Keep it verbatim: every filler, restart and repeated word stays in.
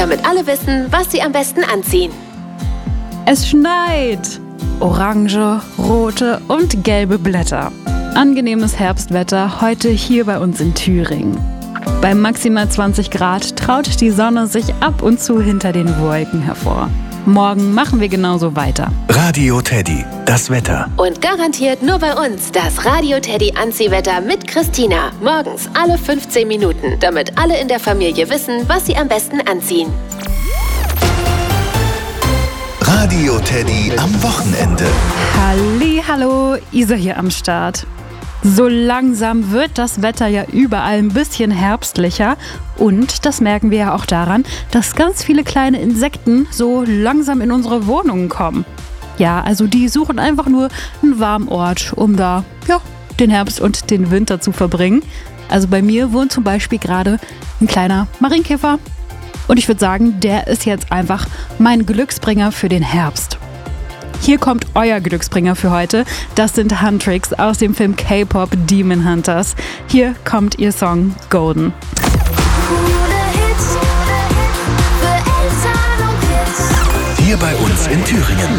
damit alle wissen, was sie am besten anziehen. Es schneit. Orange, rote und gelbe Blätter. Angenehmes Herbstwetter heute hier bei uns in Thüringen. Bei maximal zwanzig Grad traut die Sonne sich ab und zu hinter den Wolken hervor. Morgen machen wir genauso weiter. Radio Teddy, das Wetter. Und garantiert nur bei uns das Radio Teddy Anziehwetter mit Christina. Morgens alle fünfzehn Minuten, damit alle in der Familie wissen, was sie am besten anziehen. Radio Teddy am Wochenende. Halli, hallo, Isa hier am Start. So langsam wird das Wetter ja überall ein bisschen herbstlicher und das merken wir ja auch daran, dass ganz viele kleine Insekten so langsam in unsere Wohnungen kommen. Ja, also die suchen einfach nur einen warmen Ort, um da ja, den Herbst und den Winter zu verbringen. Also bei mir wohnt zum Beispiel gerade ein kleiner Marienkäfer und ich würde sagen, der ist jetzt einfach mein Glücksbringer für den Herbst. Hier kommt euer Glücksbringer für heute. Das sind Huntrix aus dem Film K-Pop Demon Hunters. Hier kommt ihr Song Golden. Hier bei uns in Thüringen.